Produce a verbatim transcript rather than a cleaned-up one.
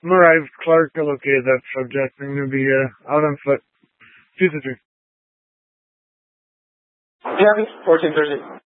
I'm arrived. Clark located that subject. I'm going to be uh, out on foot. Two to three. Yeah, fourteen thirty.